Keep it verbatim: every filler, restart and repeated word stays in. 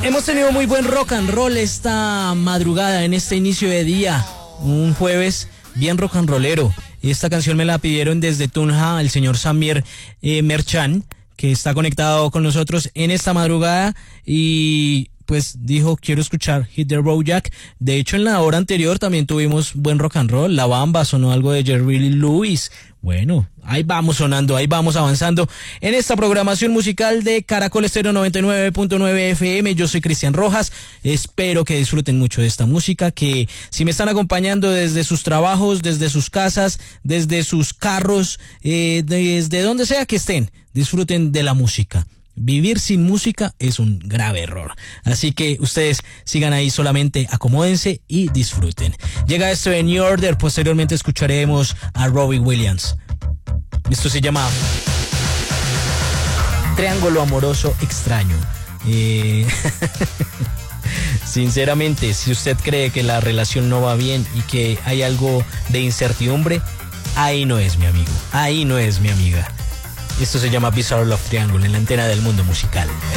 Hemos tenido muy buen rock and roll esta madrugada, en este inicio de día, un jueves bien rock and rollero. Y esta canción me la pidieron desde Tunja el señor Samir eh, Merchan, que está conectado con nosotros en esta madrugada y pues dijo, quiero escuchar Hit the Road Jack. De hecho, en la hora anterior también tuvimos buen rock and roll. La Bamba sonó algo de Jerry Lee Lewis. Bueno, ahí vamos sonando, ahí vamos avanzando en esta programación musical de Caracol Estéreo noventa y nueve punto nueve F M. Yo soy Cristian Rojas, espero que disfruten mucho de esta música, que si me están acompañando desde sus trabajos, desde sus casas, desde sus carros, eh, desde donde sea que estén, disfruten de la música. Vivir sin música es un grave error. Así que ustedes sigan ahí, solamente acomódense y disfruten. Llega esto en New Order, posteriormente escucharemos a Robbie Williams. Esto se llama Triángulo Amoroso Extraño. Eh... Sinceramente, si usted cree que la relación no va bien y que hay algo de incertidumbre, ahí no es mi amigo, ahí no es mi amiga. Esto se llama Bizarre Love Triangle en la antena del mundo musical.